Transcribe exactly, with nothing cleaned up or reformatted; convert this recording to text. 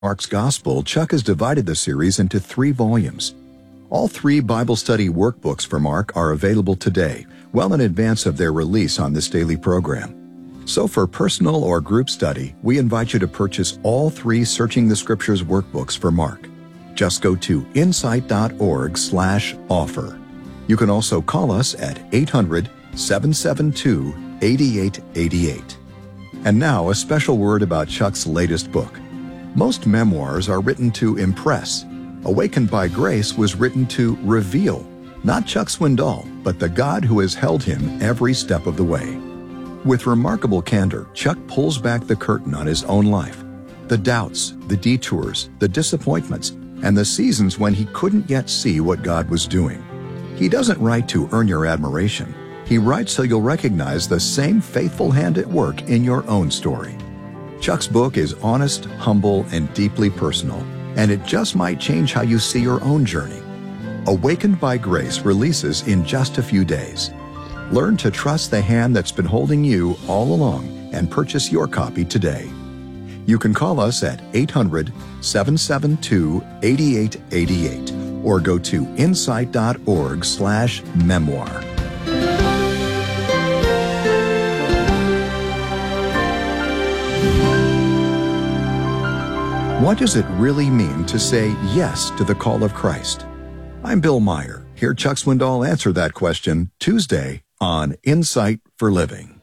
Mark's Gospel, Chuck has divided the series into three volumes. All three Bible study workbooks for Mark are available today, well in advance of their release on this daily program. So for personal or group study, we invite you to purchase all three Searching the Scriptures workbooks for Mark. Just go to insight.org slash offer. You can also call us at eight hundred, seven seven two, eight eight eight eight. And now a special word about Chuck's latest book. Most memoirs are written to impress. Awakened by Grace was written to reveal, not Chuck Swindoll, but the God who has held him every step of the way. With remarkable candor, Chuck pulls back the curtain on his own life. The doubts, the detours, the disappointments, and the seasons when he couldn't yet see what God was doing. He doesn't write to earn your admiration. He writes so you'll recognize the same faithful hand at work in your own story. Chuck's book is honest, humble, and deeply personal, and it just might change how you see your own journey. Awakened by Grace releases in just a few days. Learn to trust the hand that's been holding you all along and purchase your copy today. You can call us at eight hundred, seven seven two, eight eight eight eight or go to insight.org slash memoir. What does it really mean to say yes to the call of Christ? I'm Bill Meyer. Hear Chuck Swindoll answer that question Tuesday on Insight for Living.